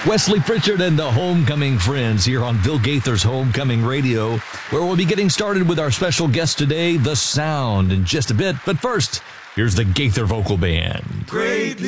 Wesley Pritchard and the Homecoming Friends here on Bill Gaither's Homecoming Radio, where we'll be getting started with our special guest today, The Sound, in just a bit. But first, here's the Gaither Vocal Band. Great